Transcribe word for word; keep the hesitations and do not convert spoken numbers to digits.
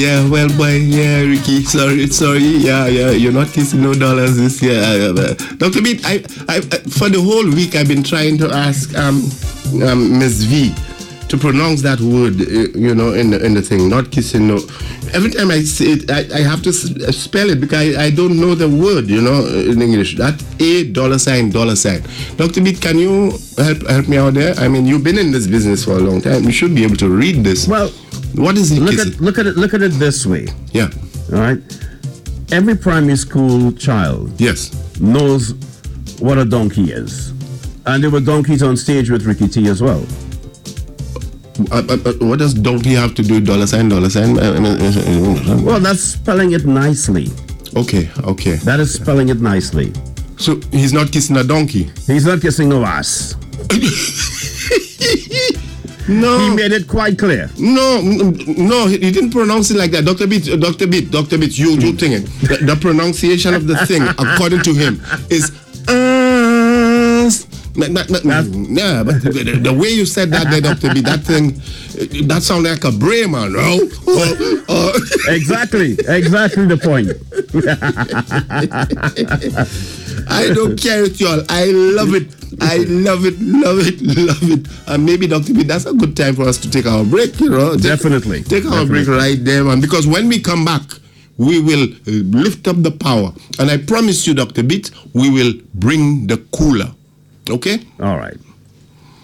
Yeah, well, boy, yeah, Ricky, sorry, sorry, yeah, yeah, you're not kissing no dollars this year. Uh, Doctor Beat, I, I, for the whole week, I've been trying to ask um, um, Miss V to pronounce that word, uh, you know, in the, in the thing, not kissing no. Every time I say it, I, I have to spell it because I, I don't know the word, you know, in English. That A dollar sign, dollar sign. Doctor Beat, can you help help me out there? I mean, you've been in this business for a long time. You should be able to read this. Well, what is it? Look at look at it look at it this way. Yeah. All right. Every primary school child Yes. knows what a donkey is, and there were donkeys on stage with Ricky T as well. Uh, uh, uh, what does donkey have to do with dollar sign, dollar sign? Well, that's spelling it nicely. Okay, okay. That is spelling it nicely. So he's not kissing a donkey? He's not kissing no ass. No. He made it quite clear. No, no, he didn't pronounce it like that. Doctor Beat, Doctor Beat, Doctor Beat, you, you think it. The, the pronunciation of the thing, according to him, is ass. Yeah, but the, the way you said that there, Doctor Beat, that thing, that sounds like a brain man, no? Or, or Exactly, exactly the point. I don't care with y'all. I love it. I love it, love it, love it. And maybe, Doctor B, that's a good time for us to take our break, you know. Definitely. Take, take our Definitely. break right there, man. Because when we come back, we will lift up the power. And I promise you, Doctor Beat, we will bring the cooler. Okay? All right.